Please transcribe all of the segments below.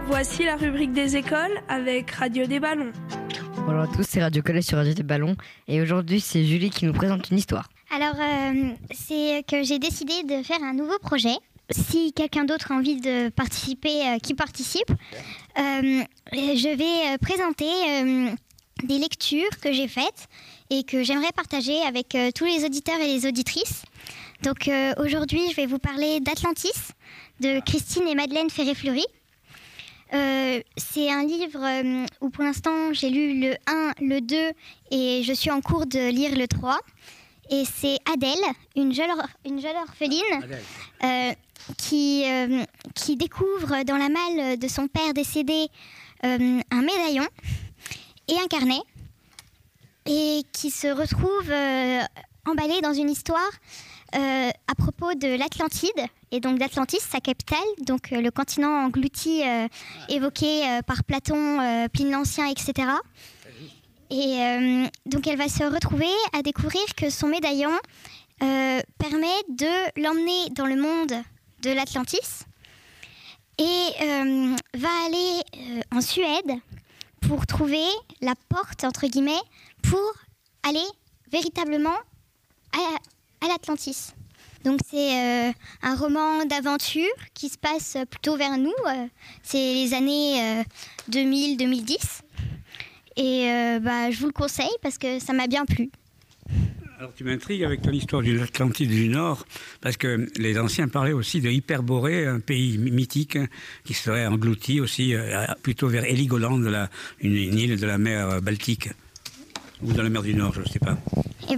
Voici la rubrique des écoles avec Radio des Ballons. Bonjour à tous, c'est Radio Collège sur Radio des Ballons et aujourd'hui c'est Julie qui nous présente une histoire. Alors c'est que j'ai décidé de faire un nouveau projet. Si quelqu'un d'autre a envie de participer, qui participe, je vais présenter des lectures que j'ai faites et que j'aimerais partager avec tous les auditeurs et les auditrices. Donc aujourd'hui je vais vous parler d'Atlantis de Christine et Madeleine Ferré-Fleury. C'est un livre où pour l'instant j'ai lu le 1, le 2 et je suis en cours de lire le 3. Et c'est Adèle, une jeune orpheline qui découvre dans la malle de son père décédé un médaillon et un carnet et qui se retrouve emballée dans une histoire à propos de l'Atlantide et donc d'Atlantis, sa capitale, donc le continent englouti évoqué par Platon, Pline l'Ancien, etc. Et donc elle va se retrouver à découvrir que son médaillon permet de l'emmener dans le monde de l'Atlantis et va aller en Suède pour trouver la porte, entre guillemets, pour aller véritablement à l'Atlantis. Donc c'est un roman d'aventure qui se passe plutôt vers nous, c'est les années 2000-2010. Et je vous le conseille parce que ça m'a bien plu. Alors tu m'intrigues avec ton histoire de l'Atlantide du Nord, parce que les anciens parlaient aussi de Hyperborée, un pays mythique qui serait englouti aussi plutôt vers Heligoland, une île de la mer Baltique, ou dans la mer du Nord, je ne sais pas. Et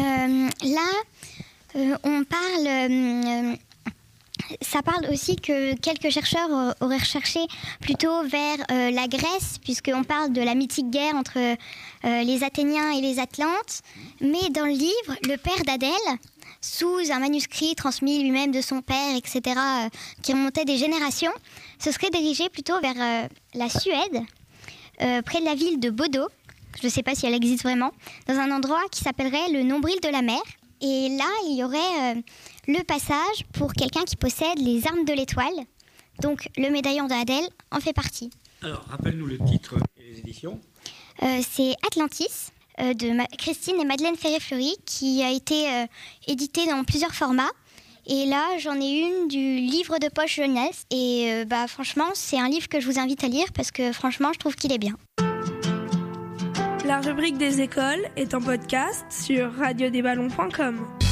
on parle... Ça parle aussi que quelques chercheurs auraient recherché plutôt vers la Grèce, puisqu'on parle de la mythique guerre entre les Athéniens et les Atlantes. Mais dans le livre, le père d'Adèle, sous un manuscrit transmis lui-même de son père, etc., qui remontait des générations, se serait dirigé plutôt vers la Suède, près de la ville de Bodo, je ne sais pas si elle existe vraiment, dans un endroit qui s'appellerait le nombril de la mer. Et là, il y aurait le passage pour quelqu'un qui possède les armes de l'étoile. Donc, le médaillon d'Adèle en fait partie. Alors, rappelle-nous le titre et les éditions. C'est Atlantis, de Christine et Madeleine Ferré-Fleury, qui a été édité dans plusieurs formats. Et là, j'en ai une du livre de poche jeunesse. Et franchement, c'est un livre que je vous invite à lire parce que franchement, je trouve qu'il est bien. La rubrique des écoles est en podcast sur radiodesballons.com.